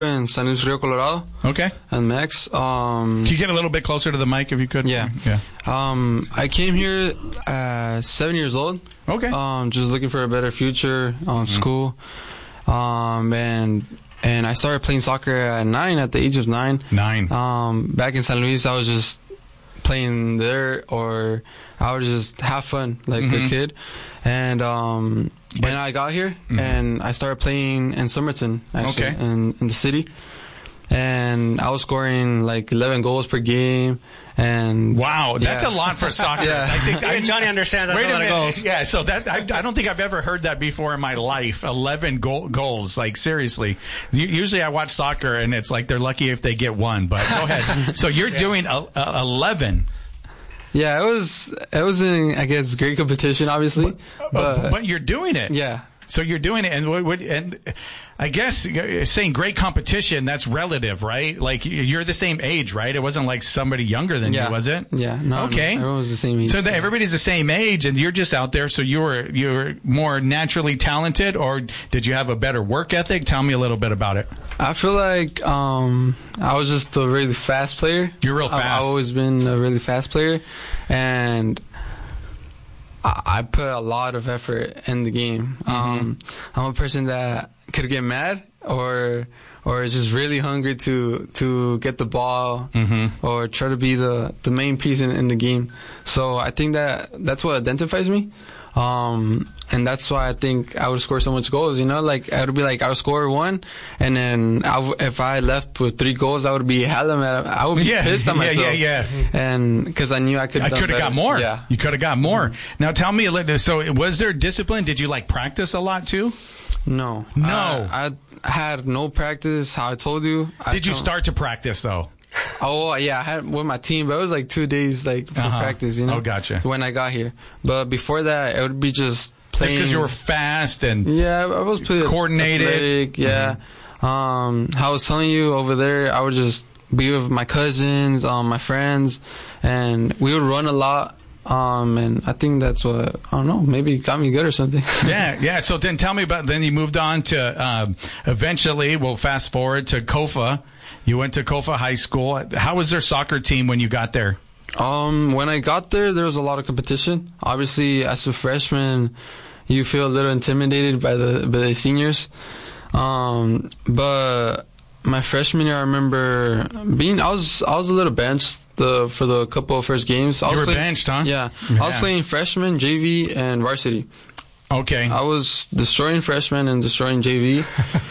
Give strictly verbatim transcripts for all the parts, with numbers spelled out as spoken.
in San Luis Rio, Colorado. Okay. And Mex. Um, Can you get a little bit closer to the mic if you could? Yeah. Yeah. Um, I came here uh, seven years old. Okay. Um, just looking for a better future, um, mm-hmm. school. Um, and and I started playing soccer at nine, at the age of nine. Nine. Um, back in San Luis, I was just playing there, or I would just have fun like mm-hmm. a kid. And um, and I got here, mm-hmm. and I started playing in Somerton, actually, okay. in, in the city. And I was scoring like eleven goals per game. And wow, that's yeah. a lot for soccer. yeah. I think I, Johnny understands that's wait a lot a of goals. Yeah, so that I, I don't think I've ever heard that before in my life. eleven goal, goals, like seriously. Usually I watch soccer and it's like they're lucky if they get one. But go ahead. So you're yeah. doing a, a eleven. Yeah, it was it was in, I guess, great competition, obviously. But, but, but you're doing it. Yeah. So you're doing it, and what, what, and I guess saying great competition, that's relative, right? Like you're the same age, right? It wasn't like somebody younger than yeah. you, was it? Yeah. No. Okay. No, everyone was the same age. So the, everybody's the same age, and you're just out there. So you were you were more naturally talented, or did you have a better work ethic? Tell me a little bit about it. I feel like um, I was just a really fast player. You're real fast. I've, I've always been a really fast player, and I put a lot of effort in the game. Mm-hmm. Um, I'm a person that could get mad or or is just really hungry to to get the ball mm-hmm. or try to be the, the main piece in, in the game. So I think that that's what identifies me. Um, and that's why I think I would score so much goals, you know, like I would be like, I would score one, and then I w- if I left with three goals, I would be hella mad. I would be yeah, pissed at yeah, myself. Yeah, yeah, And because I knew I could I could have got more. Yeah. You could have got more. Mm-hmm. Now tell me a little, so was there discipline? Did you like practice a lot too? No. No. I, I had no practice, how I told you. Did I you start to practice though? Oh, yeah, I had with my team, but it was like two days like for uh-huh. practice, you know. Oh, gotcha. When I got here. But before that, it would be just playing. Just because you were fast and yeah, I was pretty coordinated. Athletic, yeah. Mm-hmm. Um, how I was telling you over there, I would just be with my cousins, um, my friends, and we would run a lot. Um, and I think that's what, I don't know, maybe it got me good or something. yeah, yeah. So then tell me about, then you moved on to, um, eventually, we'll fast forward to Kofa. You went to Kofa High School. How was their soccer team when you got there? Um, when I got there, there was a lot of competition. Obviously, as a freshman, you feel a little intimidated by the by the seniors. Um, but my freshman year, I remember being I was I was a little benched the for the couple of first games. I you was were playing, benched, huh? Yeah, yeah, I was playing freshman, J V, and varsity. Okay. I was destroying freshmen and destroying J V.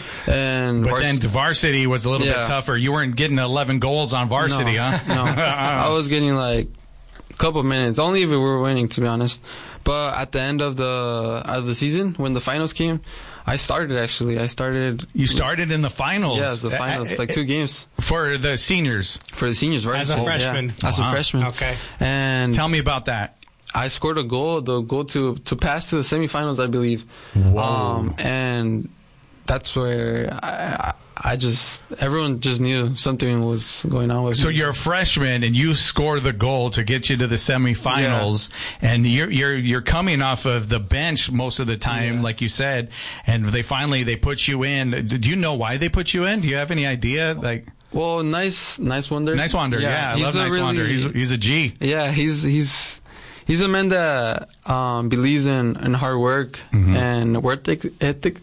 And but varsity. then varsity was a little yeah. bit tougher. You weren't getting eleven goals on varsity, no, huh? No, I was getting like a couple minutes, only if we were winning, to be honest. But at the end of the of the season, when the finals came, I started actually. I started. You started in the finals. Yeah, the finals, like two games for the seniors. For the seniors, right? As a freshman. Yeah, as wow. a freshman. Okay. And tell me about that. I scored a goal, the goal to to pass to the semifinals, I believe. Whoa. Um, and that's where I, I just everyone just knew something was going on with so me. You're a freshman and you score the goal to get you to the semifinals, yeah. and you're you're you're coming off of the bench most of the time, yeah. like you said, and they finally they put you in. Did you know why they put you in? Do you have any idea? Like, well, nice, nice wonder, nice wonder, yeah, yeah I he's love nice really, wonder. He's he's a G. Yeah, he's he's. He's a man that um, believes in, in hard work mm-hmm. and work ethic.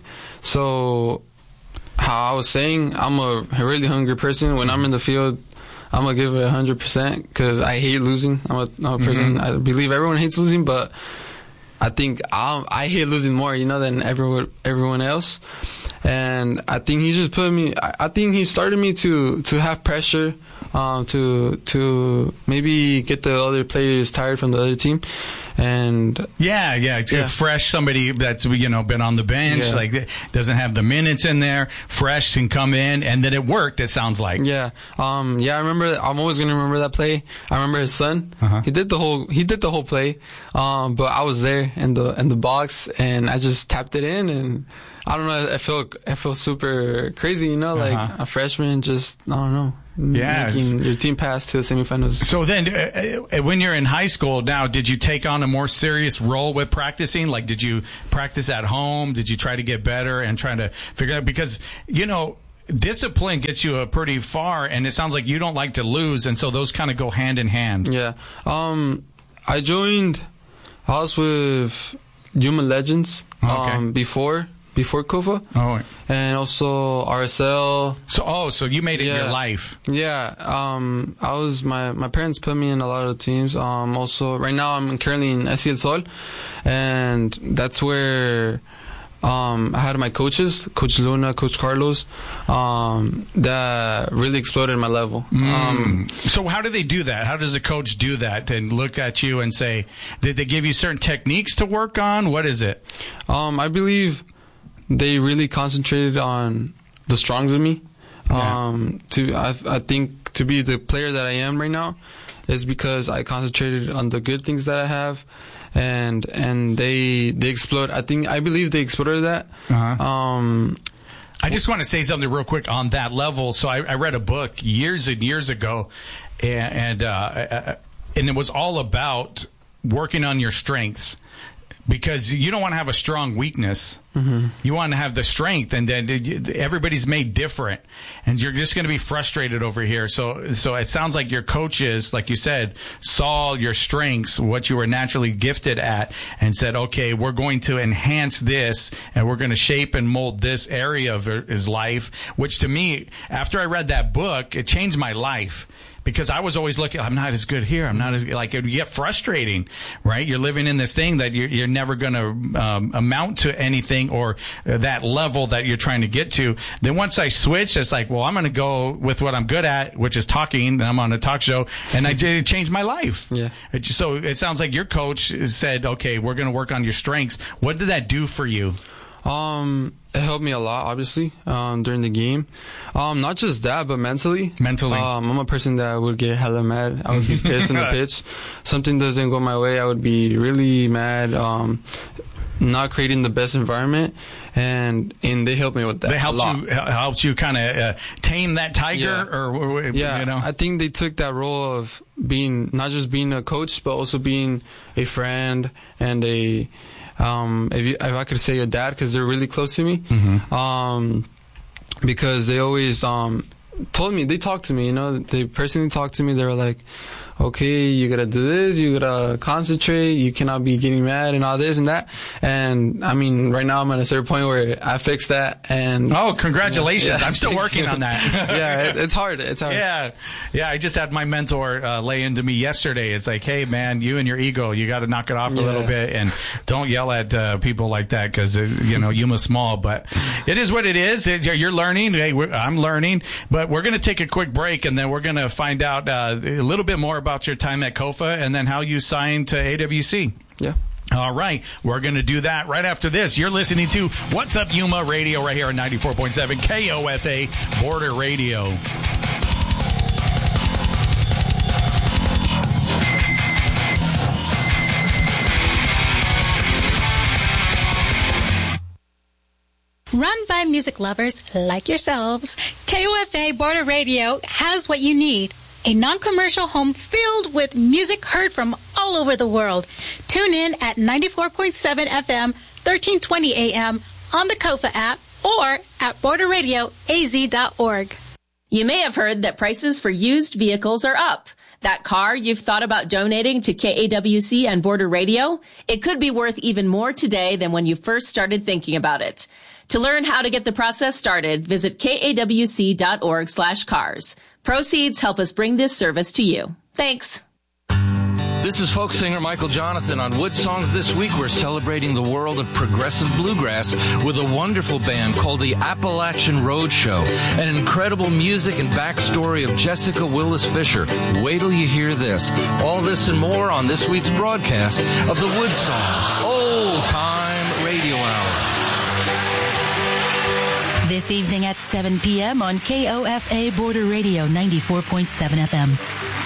So, how I was saying, I'm a really hungry person. When I'm in the field, I'm going to give it one hundred percent because I hate losing. I'm a, I'm a person, mm-hmm. I believe everyone hates losing, but I think I'm, I hate losing more, you know, than everyone, everyone else. And I think he just put me, I, I think he started me to, to have pressure, um, to, to maybe get the other players tired from the other team. And yeah, yeah, yeah. fresh, somebody that's, you know, been on the bench, yeah. like doesn't have the minutes in there, fresh can come in, and then it worked, it sounds like. Yeah. Um, yeah, I remember, I'm always going to remember that play. I remember his son. Uh-huh. He did the whole, he did the whole play. Um, but I was there in the, in the box and I just tapped it in and, I don't know. I feel I feel super crazy, you know, like uh-huh. a freshman. Just I don't know. Yeah, making your team pass to the semifinals. So then, uh, when you're in high school now, did you take on a more serious role with practicing? Like, did you practice at home? Did you try to get better and try to figure out? Because you know, discipline gets you a pretty far, and it sounds like you don't like to lose, and so those kind of go hand in hand. Yeah. Um, I joined, I was with Yuma Legends um, okay. before before Kofa. Oh. And also R S L. So, oh, so you made it yeah. your life. Yeah. Um, I was, my, my parents put me in a lot of teams. Um, also, right now I'm currently in S C El Sol, and that's where Um, I had my coaches, Coach Luna, Coach Carlos, um, that really exploded my level. Mm. Um, so how do they do that? How does a coach do that and look at you and say, did they give you certain techniques to work on? What is it? Um, I believe they really concentrated on the strongs of me. Yeah. Um, to I, I think to be the player that I am right now is because I concentrated on the good things that I have. And and they they explode. I think I believe they exploded that. Uh-huh. Um, I just want to say something real quick on that level. So I, I read a book years and years ago, and and, uh, and it was all about working on your strengths. Because you don't want to have a strong weakness. Mm-hmm. You want to have the strength, and then everybody's made different, and you're just going to be frustrated over here. So, so it sounds like your coaches, like you said, saw your strengths, what you were naturally gifted at, and said, okay, we're going to enhance this, and we're going to shape and mold this area of his life, which to me, after I read that book, it changed my life. Because I was always looking, I'm not as good here. I'm not as, like, it would get frustrating, right? You're living in this thing that you're, you're never going to um, amount to anything or uh, that level that you're trying to get to. Then once I switched, it's like, well, I'm going to go with what I'm good at, which is talking, and I'm on a talk show, and I did change my life. Yeah. It, so it sounds like your coach said, okay, we're going to work on your strengths. What did that do for you? Um, it helped me a lot, obviously, um, during the game. Um, not just that, but mentally. Mentally. Um, I'm a person that would get hella mad. I would be pissed in the pitch. Something doesn't go my way, I would be really mad. Um, not creating the best environment, and and they helped me with that. They helped you helped you kind of uh, tame that tiger, yeah. or yeah. You know. I think they took that role of being not just being a coach, but also being a friend and a. Um, if, you, if I could say a dad, because they're really close to me, mm-hmm. um, because they always um, told me, they talked to me, you know, they personally talked to me. They were like, okay, you gotta do this, you gotta concentrate, you cannot be getting mad and all this and that. And I mean, right now I'm at a certain point where I fixed that. And oh, congratulations! Yeah. I'm still working on that. yeah, it, it's hard. It's hard. Yeah, yeah. I just had my mentor uh, lay into me yesterday. It's like, hey, man, you and your ego, you got to knock it off a yeah. little bit, and don't yell at uh, people like that because you know Yuma's small, but it is what it is. It, you're learning. Hey, we're, I'm learning, but we're gonna take a quick break, and then we're gonna find out uh, a little bit more about your time at Kofa and then how you signed to A W C. Yeah. All right. We're going to do that right after this. You're listening to What's Up Yuma Radio right here on ninety-four point seven K O F A Border Radio. Run by music lovers like yourselves, K O F A Border Radio has what you need. A non-commercial home filled with music heard from all over the world. Tune in at ninety-four point seven F M, thirteen twenty A M on the Kofa app or at border radio a z dot org. You may have heard that prices for used vehicles are up. That car you've thought about donating to K A W C and Border Radio, it could be worth even more today than when you first started thinking about it. To learn how to get the process started, visit K A W C dot org slash cars. Proceeds help us bring this service to you. Thanks. This is folk singer Michael Jonathan. On Wood Songs this week, we're celebrating the world of progressive bluegrass with a wonderful band called the Appalachian Road Show. An incredible music and backstory of Jessica Willis Fisher. Wait till you hear this. All this and more on this week's broadcast of the Wood Songs Old Time Radio Hour. This evening at seven p.m. on K O F A Border Radio ninety-four point seven F M.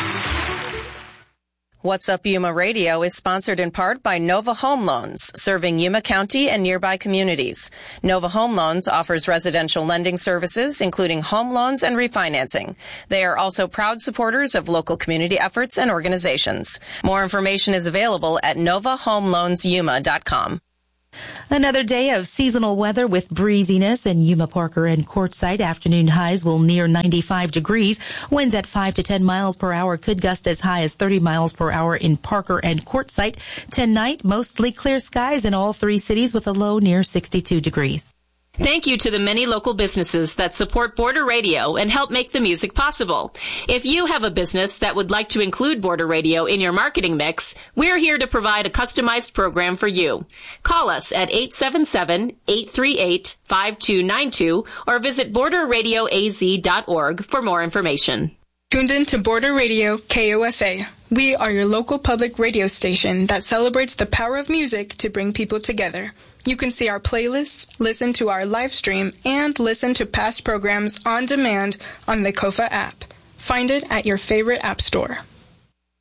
What's Up Yuma Radio is sponsored in part by Nova Home Loans, serving Yuma County and nearby communities. Nova Home Loans offers residential lending services, including home loans and refinancing. They are also proud supporters of local community efforts and organizations. More information is available at nova home loans yuma dot com. Another day of seasonal weather with breeziness in Yuma, Parker, and Quartzsite. Afternoon highs will near ninety-five degrees. Winds at five to ten miles per hour could gust as high as thirty miles per hour in Parker and Quartzsite. Tonight, mostly clear skies in all three cities with a low near sixty-two degrees. Thank you to the many local businesses that support Border Radio and help make the music possible. If you have a business that would like to include Border Radio in your marketing mix, we're here to provide a customized program for you. Call us at eight seven seven, eight three eight, five two nine two or visit border radio a z dot org for more information. Tuned in to Border Radio K O F A. We are your local public radio station that celebrates the power of music to bring people together. You can see our playlists, listen to our live stream, and listen to past programs on demand on the K O F A app. Find it at your favorite app store.